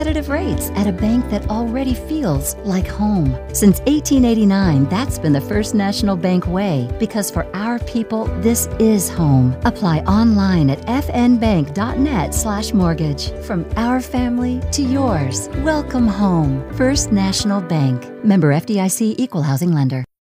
competitive rates at a bank that already feels like home. Since 1889, that's been the First National Bank way, because for our people, this is home. Apply online at fnbank.net/mortgage. From our family to yours, welcome home. First National Bank. Member FDIC, Equal Housing Lender.